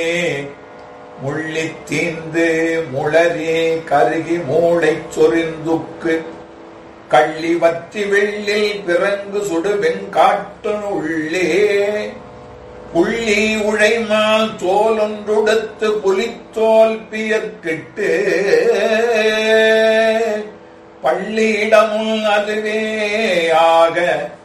முள்ளித் தீந்து முளரே கருகி மூளைச் சொரிந்துக்கு கள்ளி வற்றி வெள்ளில் பிறங்கு சுடு வெண்காட்டு உள்ளே புள்ளி உழைமால் தோலொன்றுடுத்து புலித்தோல் பியற்கிட்டு பள்ளியிடமும் அதுவே ஆக